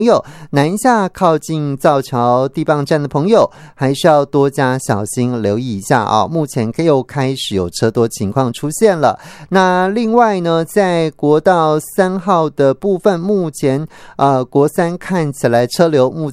友，南下靠近造桥地磅站的朋友，还是要多加小心留意一下啊。目前又开始有车多情况出现了。那另外呢，在国道3号的部分，目前国三看起来车流目